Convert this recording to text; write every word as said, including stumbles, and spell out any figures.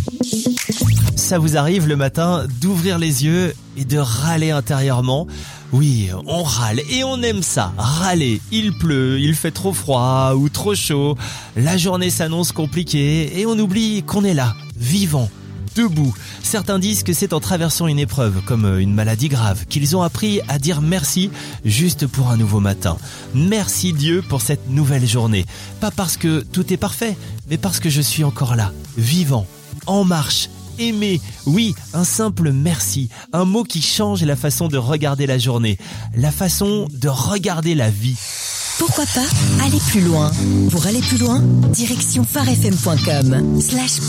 Ça vous arrive le matin d'ouvrir les yeux et de râler intérieurement? Oui, on râle et on aime ça, râler. Il pleut, il fait trop froid ou trop chaud, la journée s'annonce compliquée et on oublie qu'on est là, vivant, debout. Certains disent que c'est en traversant une épreuve, comme une maladie grave, qu'ils ont appris à dire merci juste pour un nouveau matin. Merci Dieu pour cette nouvelle journée. Pas parce que tout est parfait, mais parce que je suis encore là, vivant, en marche. Aimer, oui, un simple merci, un mot qui change la façon de regarder la journée, la façon de regarder la vie. Pourquoi pas aller plus loin? Pour aller plus loin, direction phare f m point com slash